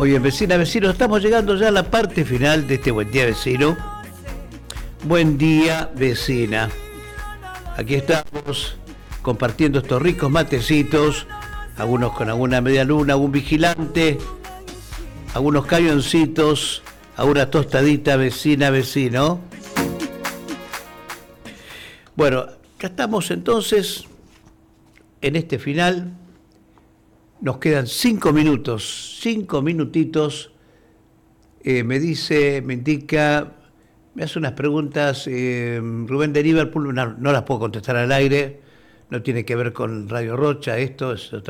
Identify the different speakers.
Speaker 1: Muy bien, vecina, vecino, estamos llegando ya a la parte final de este Buen Día Vecino. Buen día, vecina. Aquí estamos compartiendo estos ricos matecitos, algunos con alguna media luna, algún vigilante, algunos cañoncitos, alguna tostadita, vecina, vecino. Bueno, acá estamos entonces en este final. Nos quedan 5 minutos, 5 minutitos. Me indica, me hace unas preguntas Rubén de Liverpool, no las puedo contestar al aire, no tiene que ver con Radio Rocha, esto es otra